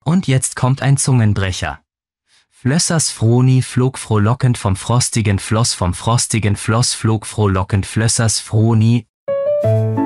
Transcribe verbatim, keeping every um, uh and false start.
Und jetzt kommt ein Zungenbrecher. Flössers Froni flog frohlockend vom frostigen Floss, vom frostigen Floss flog frohlockend Flössers Froni.